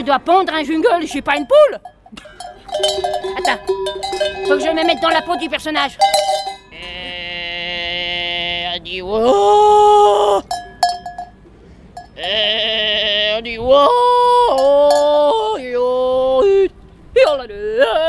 dois pondre un jungle, je suis pas une poule. Attends, faut que je me mette dans la peau du personnage. On dit wow. On dit wow.